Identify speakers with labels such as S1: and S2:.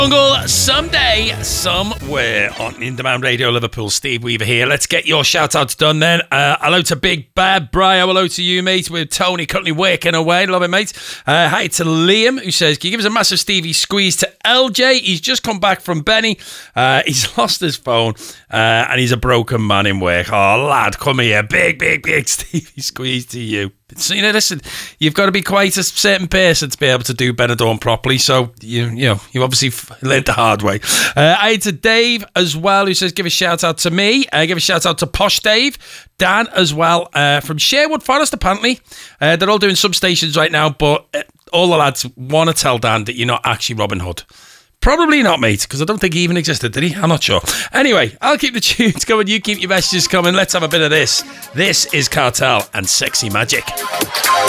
S1: Jungle, someday, somewhere on In Demand Radio Liverpool. Steve Weaver here. Let's get your shout-outs done then. Hello to Big Bad Brian. Hello to you, mate. With Tony currently working away. Love it, mate. Hi to Liam, who says, can you give us a massive Stevie squeeze to LJ? He's just come back from Benny. He's lost his phone and he's a broken man in work. Oh, lad, come here. Big Stevie squeeze to you. So, listen, you've got to be quite a certain person to be able to do Benidorm properly. So, you obviously learned the hard way. Hi to Dave as well, who says, give a shout out to me. Give a shout out to Posh Dave. Dan as well, from Sherwood Forest, apparently. They're all doing substations right now, but all the lads want to tell Dan that you're not actually Robin Hood. Probably not, mate, because I don't think he even existed, did he? I'm not sure. Anyway, I'll keep the tunes going. You keep your messages coming. Let's have a bit of this. This is Cartel and Sexy Magic.